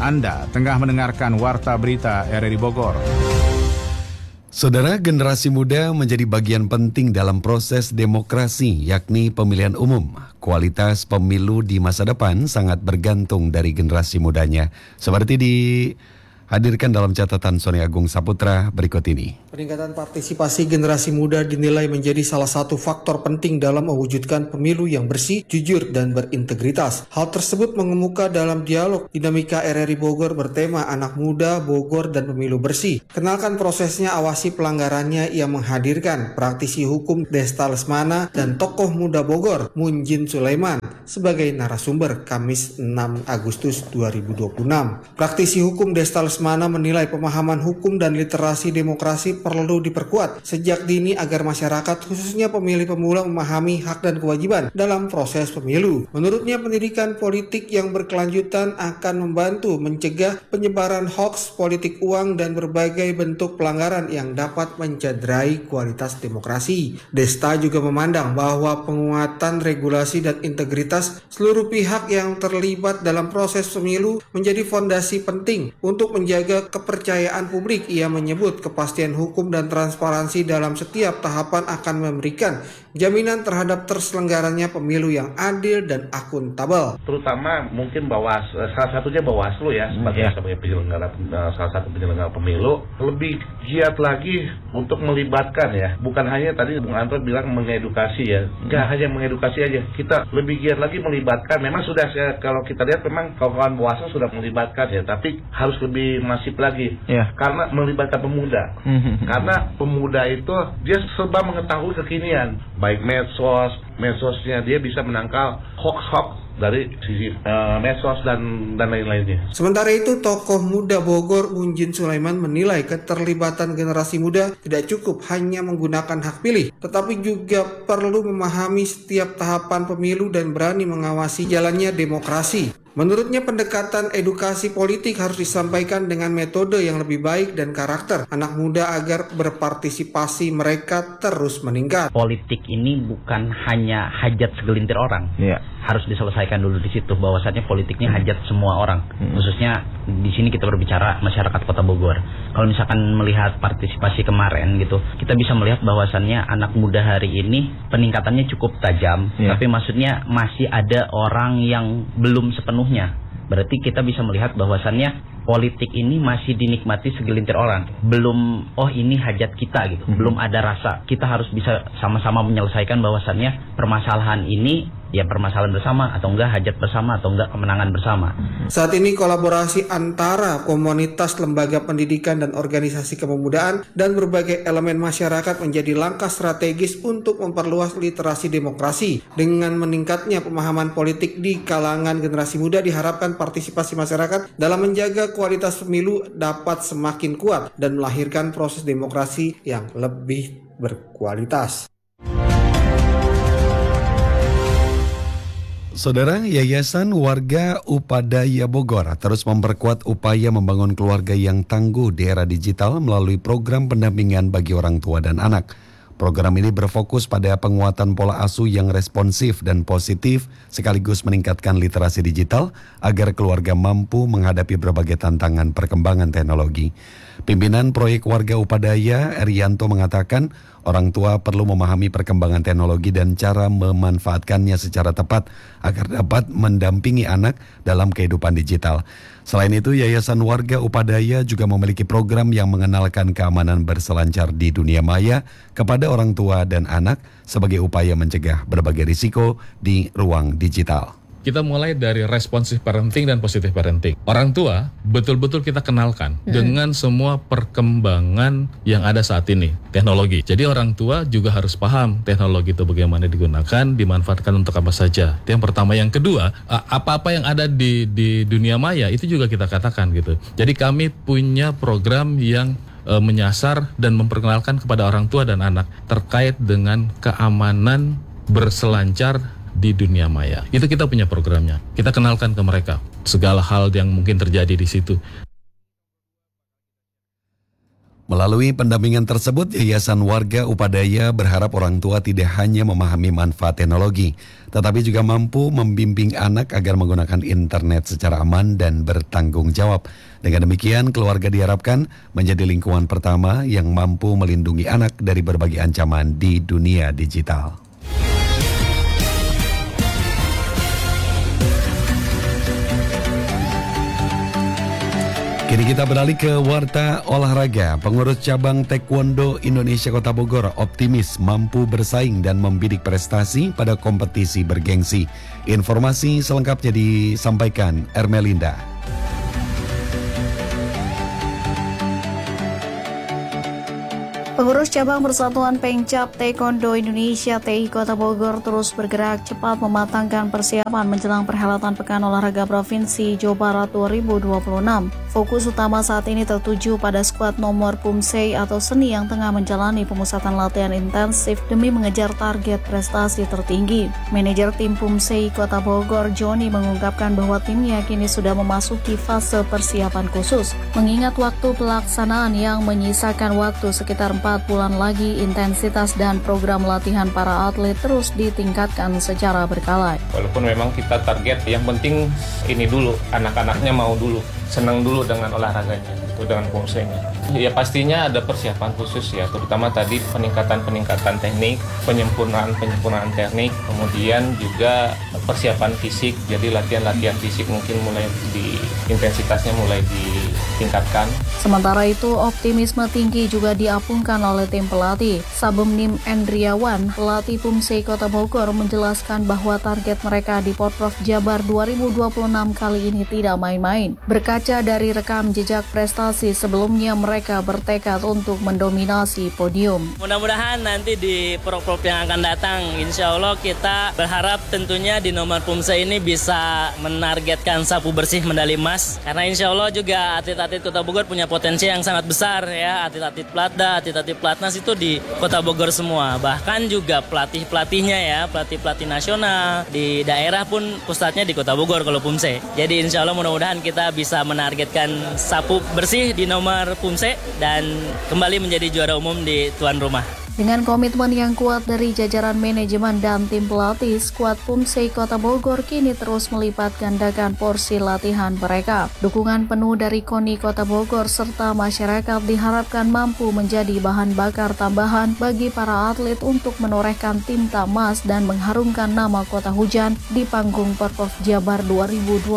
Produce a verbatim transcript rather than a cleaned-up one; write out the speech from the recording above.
Anda tengah mendengarkan Warta Berita R R I Bogor. Saudara, generasi muda menjadi bagian penting dalam proses demokrasi, yakni pemilihan umum. Kualitas pemilu di masa depan sangat bergantung dari generasi mudanya. Seperti dihadirkan dalam catatan Sony Agung Saputra berikut ini. Peningkatan partisipasi generasi muda dinilai menjadi salah satu faktor penting dalam mewujudkan pemilu yang bersih, jujur, dan berintegritas. Hal tersebut mengemuka dalam dialog Dinamika R R I Bogor bertema Anak Muda, Bogor, dan Pemilu Bersih. Kenalkan prosesnya, awasi pelanggarannya yang menghadirkan praktisi hukum Desta Lesmana dan tokoh muda Bogor, Munjin Sulaiman, sebagai narasumber Kamis enam Agustus dua ribu dua puluh enam. Praktisi hukum Desta Lesmana menilai pemahaman hukum dan literasi demokrasi perlu diperkuat sejak dini agar masyarakat khususnya pemilih pemula memahami hak dan kewajiban dalam proses pemilu. Menurutnya, pendidikan politik yang berkelanjutan akan membantu mencegah penyebaran hoaks, politik uang, dan berbagai bentuk pelanggaran yang dapat mencederai kualitas demokrasi. Desta juga memandang bahwa penguatan regulasi dan integritas seluruh pihak yang terlibat dalam proses pemilu menjadi fondasi penting untuk menjaga kepercayaan publik. Ia menyebut kepastian hukum hukum dan transparansi dalam setiap tahapan akan memberikan jaminan terhadap terselenggaranya pemilu yang adil dan akuntabel. Terutama mungkin Bawas, salah satunya Bawaslu ya, sebagai yeah. sebagai penyelenggara, salah satu penyelenggara pemilu, lebih giat lagi untuk melibatkan ya. Bukan hanya tadi Bung Anton bilang mengedukasi ya, nggak hmm. hanya mengedukasi aja. Kita lebih giat lagi melibatkan. Memang sudah kalau kita lihat memang kawan-kawan Bawaslu sudah melibatkan ya, tapi harus lebih masif lagi yeah. karena melibatkan pemuda. Karena pemuda itu dia serba mengetahui kekinian, baik medsos, medsosnya dia bisa menangkal hoax-hoax dari sisi uh, medsos dan dan lain-lainnya. Sementara itu, tokoh muda Bogor Munjin Sulaiman menilai keterlibatan generasi muda tidak cukup hanya menggunakan hak pilih, tetapi juga perlu memahami setiap tahapan pemilu dan berani mengawasi jalannya demokrasi. Menurutnya, pendekatan edukasi politik harus disampaikan dengan metode yang lebih baik dan karakter anak muda agar berpartisipasi mereka terus meningkat. Politik ini bukan hanya hajat segelintir orang, yeah. harus diselesaikan dulu di situ bahwasannya politiknya hajat semua orang. Hmm. Khususnya di sini kita berbicara masyarakat Kota Bogor. Kalau misalkan melihat partisipasi kemarin gitu, kita bisa melihat bahwasannya anak muda hari ini peningkatannya cukup tajam, yeah. tapi maksudnya masih ada orang yang belum sepenuhnya. Berarti kita bisa melihat bahwasannya politik ini masih dinikmati segelintir orang. Belum, oh ini hajat kita gitu. Hmm. Belum ada rasa. Kita harus bisa sama-sama menyelesaikan bahwasannya permasalahan ini ya permasalahan bersama atau enggak hajat bersama atau enggak kemenangan bersama. Saat ini kolaborasi antara komunitas, lembaga pendidikan dan organisasi kepemudaan dan berbagai elemen masyarakat menjadi langkah strategis untuk memperluas literasi demokrasi. Dengan meningkatnya pemahaman politik di kalangan generasi muda, diharapkan partisipasi masyarakat dalam menjaga kualitas pemilu dapat semakin kuat dan melahirkan proses demokrasi yang lebih berkualitas. Saudara, Yayasan Warga Upadaya Bogor terus memperkuat upaya membangun keluarga yang tangguh di era digital melalui program pendampingan bagi orang tua dan anak. Program ini berfokus pada penguatan pola asuh yang responsif dan positif sekaligus meningkatkan literasi digital agar keluarga mampu menghadapi berbagai tantangan perkembangan teknologi. Pimpinan proyek Warga Upadaya, Erianto, mengatakan orang tua perlu memahami perkembangan teknologi dan cara memanfaatkannya secara tepat agar dapat mendampingi anak dalam kehidupan digital. Selain itu, Yayasan Warga Upadaya juga memiliki program yang mengenalkan keamanan berselancar di dunia maya kepada orang tua dan anak sebagai upaya mencegah berbagai risiko di ruang digital. Kita mulai dari responsif parenting dan positif parenting. Orang tua betul-betul kita kenalkan hmm. dengan semua perkembangan yang ada saat ini, teknologi. Jadi orang tua juga harus paham teknologi itu bagaimana digunakan, dimanfaatkan untuk apa saja. Itu yang pertama. Yang kedua, apa-apa yang ada di di dunia maya itu juga kita katakan gitu. Jadi kami punya program yang e, menyasar dan memperkenalkan kepada orang tua dan anak terkait dengan keamanan berselancar di dunia maya. Itu kita punya programnya. Kita kenalkan ke mereka segala hal yang mungkin terjadi di situ. Melalui pendampingan tersebut, Yayasan Warga Upadaya berharap orang tua tidak hanya memahami manfaat teknologi, tetapi juga mampu membimbing anak agar menggunakan internet secara aman dan bertanggung jawab. Dengan demikian, keluarga diharapkan menjadi lingkungan pertama yang mampu melindungi anak dari berbagai ancaman di dunia digital. Kini kita beralih ke warta olahraga. Pengurus cabang Taekwondo Indonesia Kota Bogor optimis mampu bersaing dan membidik prestasi pada kompetisi bergengsi. Informasi selengkapnya disampaikan Ermelinda. Pengurus cabang Persatuan Pencap Taekwondo Indonesia T I Kota Bogor terus bergerak cepat mematangkan persiapan menjelang perhelatan Pekan Olahraga Provinsi Jawa Barat dua ribu dua puluh enam. Fokus utama saat ini tertuju pada skuad nomor Pumsei atau seni yang tengah menjalani pemusatan latihan intensif demi mengejar target prestasi tertinggi. Manajer tim Pumsei Kota Bogor, Joni, mengungkapkan bahwa timnya kini sudah memasuki fase persiapan khusus. Mengingat waktu pelaksanaan yang menyisakan waktu sekitar empat bulan lagi, intensitas dan program latihan para atlet terus ditingkatkan secara berkala. Walaupun memang kita target, yang penting ini dulu, anak-anaknya mau dulu, senang dulu dengan olahraganya, itu dengan Pumseinya. Ya pastinya ada persiapan khusus ya, terutama tadi peningkatan-peningkatan teknik, penyempurnaan-penyempurnaan teknik, kemudian juga persiapan fisik, jadi latihan-latihan fisik mungkin mulai di intensitasnya mulai ditingkatkan. Sementara itu, optimisme tinggi juga diapungkan oleh tim pelatih. Sabumnim Endriawan, pelatih Pumsei Kota Bogor, menjelaskan bahwa target mereka di Porprov Jabar dua ribu dua puluh enam kali ini tidak main-main. Berkaca dari rekam jejak prestasi sebelumnya, mereka bertekad untuk mendominasi podium. Mudah-mudahan nanti di Porprov yang akan datang, insya Allah kita berharap tentunya di nomor Pumsei ini bisa menargetkan sapu bersih medali emas. Karena insya Allah juga atlet-atlet Kota Bogor punya potensi yang sangat besar ya, atlet-atlet Platda, atlet-atlet Platnas itu di Kota Bogor semua. Bahkan juga pelatih-pelatihnya ya, pelatih-pelatih nasional di daerah pun pusatnya di Kota Bogor kalau Pumsei. Jadi insya Allah mudah-mudahan kita bisa menargetkan sapu bersih di nomor Pumsei dan kembali menjadi juara umum di tuan rumah. Dengan komitmen yang kuat dari jajaran manajemen dan tim pelatih, skuad Pumsei Kota Bogor kini terus melipat gandakan porsi latihan mereka. Dukungan penuh dari KONI Kota Bogor serta masyarakat diharapkan mampu menjadi bahan bakar tambahan bagi para atlet untuk menorehkan tinta emas dan mengharumkan nama Kota Hujan di panggung Porprov Jabar dua ribu dua puluh.